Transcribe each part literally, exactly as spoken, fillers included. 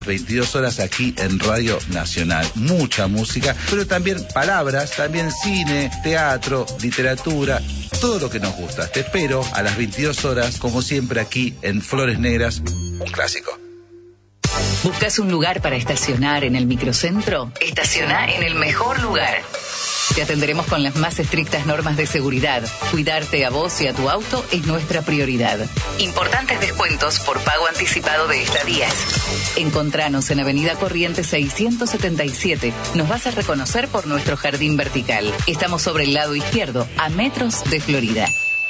veintidós horas aquí en Radio Nacional. Mucha música, pero también palabras, también cine, teatro, literatura, todo lo que nos gusta. Te espero a las veintidós horas, como siempre aquí en Flores Negras, un clásico. ¿Buscas un lugar para estacionar en el microcentro? Estaciona en el mejor lugar. Te atenderemos con las más estrictas normas de seguridad. Cuidarte a vos y a tu auto es nuestra prioridad. Importantes descuentos por pago anticipado de estadías. Encontranos en Avenida Corrientes seiscientos setenta y siete. Nos vas a reconocer por nuestro jardín vertical. Estamos sobre el lado izquierdo, a metros de Florida.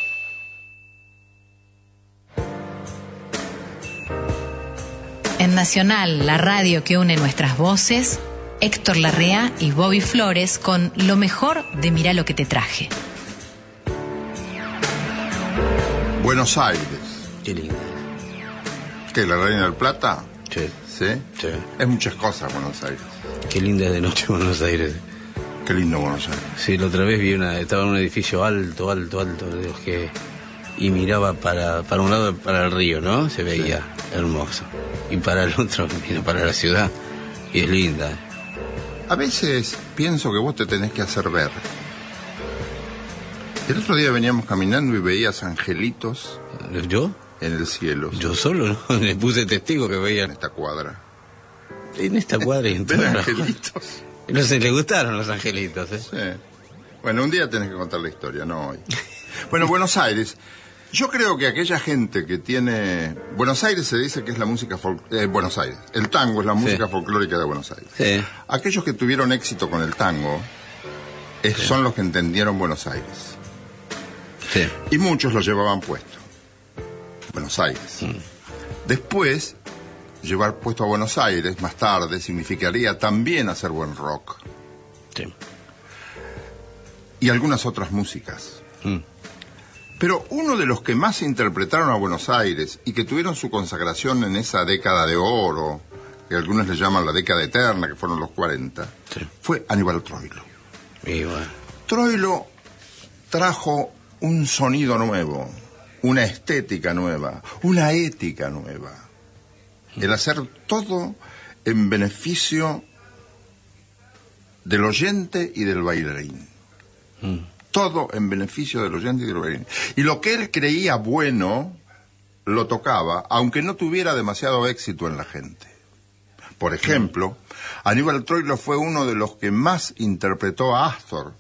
En Nacional, la radio que une nuestras voces, Héctor Larrea y Bobby Flores con lo mejor de Mirá lo que te traje. Buenos Aires. Qué lindo. ¿Qué, la Reina del Plata? Sí. ¿Sí? Sí. Es muchas cosas Buenos Aires. Qué linda es de noche Buenos Aires. Qué lindo Buenos Aires. Sí, la otra vez vi una, estaba en un edificio alto, alto, alto, de los que, y miraba para, para un lado, para el río, ¿no? Se veía sí. Hermoso. Y para el otro, mira, para la ciudad. Y es linda. A veces pienso que vos te tenés que hacer ver. El otro día veníamos caminando y veías angelitos. ¿Yo? En el cielo. Yo solo, ¿no? Le puse testigo que veía. En esta cuadra. En esta cuadra y en ¿Ven todas angelitos? No sé, le gustaron los angelitos, ¿eh? Sí. Bueno, un día tenés que contar la historia, no hoy. Bueno, Buenos Aires. Yo creo que aquella gente que tiene... Buenos Aires se dice que es la música... Fol... Eh, Buenos Aires. El tango es la música sí. folclórica de Buenos Aires. Sí. Aquellos que tuvieron éxito con el tango es, sí. son los que entendieron Buenos Aires. Sí. Y muchos lo llevaban puesto. Buenos Aires. Mm. Después, llevar puesto a Buenos Aires, más tarde, significaría también hacer buen rock. Sí. Y algunas otras músicas. Mm. Pero uno de los que más interpretaron a Buenos Aires y que tuvieron su consagración en esa década de oro, que algunos le llaman la década eterna, que fueron los cuarenta, sí. fue Aníbal Troilo. Y bueno. Troilo trajo un sonido nuevo, una estética nueva, una ética nueva. El hacer todo en beneficio del oyente y del bailarín. Mm. Todo en beneficio del oyente y del bailarín. Y lo que él creía bueno, lo tocaba, aunque no tuviera demasiado éxito en la gente. Por ejemplo, Aníbal Troilo fue uno de los que más interpretó a Astor.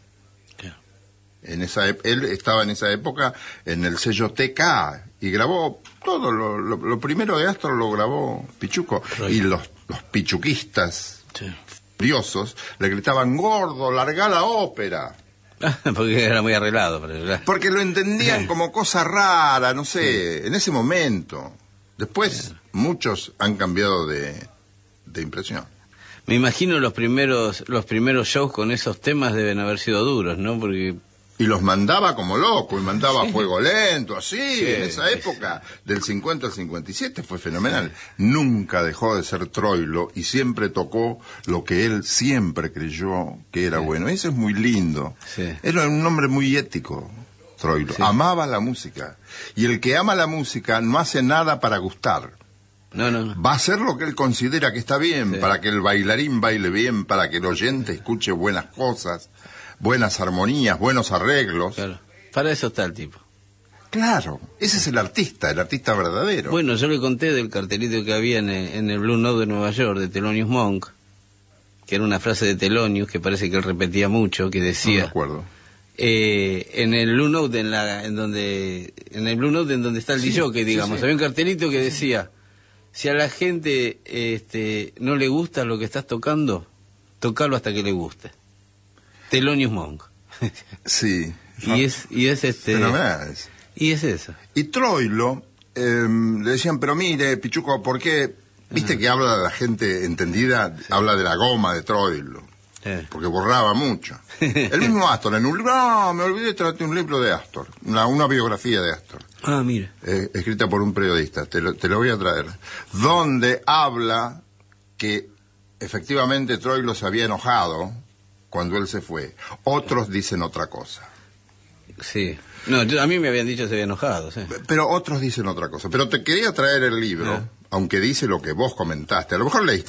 En esa, él estaba en esa época en el sello T K y grabó todo. Lo, lo, lo primero de Astor lo grabó Pichuco. Y los, los pichuquistas sí. furiosos le gritaban: gordo, larga la ópera. Porque era muy arreglado. Pero... Porque lo entendían como cosa rara, no sé, en ese momento. Después, muchos han cambiado de, de impresión. Me imagino los primeros los primeros shows con esos temas deben haber sido duros, ¿no? Porque... Y los mandaba como loco, y mandaba sí. Fuego Lento, así, sí, en esa sí. época, del cincuenta al cincuenta y siete, fue fenomenal. Nunca dejó de ser Troilo, y siempre tocó lo que él siempre creyó que era sí. bueno. Eso es muy lindo. Sí. Era un hombre muy ético, Troilo. Sí. Amaba la música. Y el que ama la música no hace nada para gustar. No, no, no. Va a hacer lo que él considera que está bien, sí. para que el bailarín baile bien, para que el oyente escuche buenas cosas, buenas armonías, buenos arreglos. Claro. Para eso está el tipo. Claro, ese es el artista, el artista verdadero. Bueno, yo le conté del cartelito que había en el, en el Blue Note de Nueva York, de Thelonious Monk, que era una frase de Thelonious que parece que él repetía mucho, que decía... No me acuerdo. Eh, en el Blue Note, en, la, en, donde, en el Blue Note en donde está el sí, D J, que digamos, sí, sí. había un cartelito que decía... Si a la gente este, no le gusta lo que estás tocando, tocalo hasta que le guste. Thelonious Monk. Sí. Y es, y es este. Fenomenal. Y es eso. Y Troilo, eh, le decían, pero mire, Pichuco, ¿por qué? Viste ah. que habla de la gente entendida, sí. habla de la goma de Troilo. Sí. Porque borraba mucho. El mismo Astor, en un libro, no, me olvidé, traté un libro de Astor, una, una biografía de Astor. Ah, mira. Eh, escrita por un periodista, te lo, te lo voy a traer. Donde habla que efectivamente Troilo se había enojado cuando él se fue. Otros dicen otra cosa. Sí. No, yo, a mí me habían dicho que se había enojado, sí. Pero otros dicen otra cosa. Pero te quería traer el libro, aunque dice lo que vos comentaste. A lo mejor leíste